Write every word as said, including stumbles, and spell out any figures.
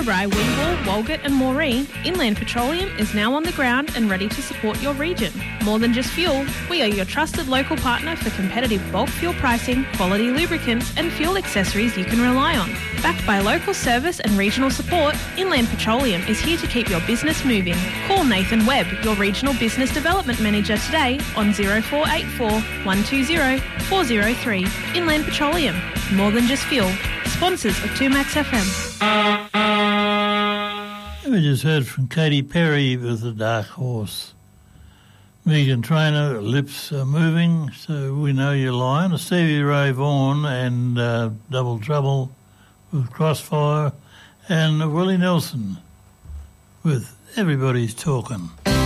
Rye, Wingwall, Walgett and Moree, Inland Petroleum is now on the ground and ready to support your region. More than just fuel, we are your trusted local partner for competitive bulk fuel pricing, quality lubricants and fuel accessories you can rely on. Backed by local service and regional support, Inland Petroleum is here to keep your business moving. Call Nathan Webb, your Regional Business Development Manager today on zero four eight four, one two zero, four zero three. Inland Petroleum, more than just fuel. Sponsors of two Max F M. We just heard from Katy Perry with The Dark Horse. Megan Trainor, Lips Are Moving, So We Know You're Lying. Stevie Ray Vaughan and uh, Double Trouble with Crossfire. And Willie Nelson with Everybody's Talking.